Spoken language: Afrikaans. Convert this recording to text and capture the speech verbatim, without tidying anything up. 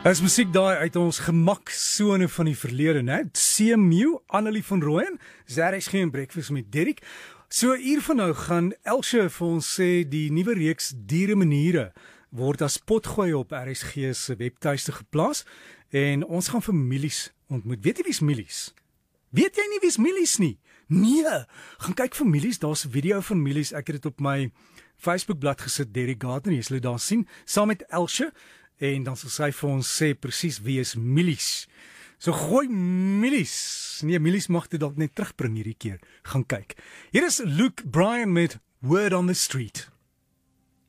As musiek daai uit ons gemaksone van die verlede, né? C Mew, Annelie van Rooyen, R S G en Breakfast met Derrick. So uur van nou gaan Elsje vir ons sê die nuwe reeks Diere Maniere word as potgooi op R S G se webtuiste geplaas en ons gaan families ontmoet. Weet jy wie's Milies? Weet jy nie wie's Milies nie? Nee, gaan kyk families, daar's 'n video van Milies. Ek het dit op my Facebookblad gesit, Derrick Gardner, jy sal dit daar sien, saam met Elsje. En dan sal sy vir ons sê presies wie is Milies. So gooi Milies. Nee, Milies mag dit dalk net terugbring hierdie keer. Gaan kyk. Hier is Luke Bryan met Word on the Street.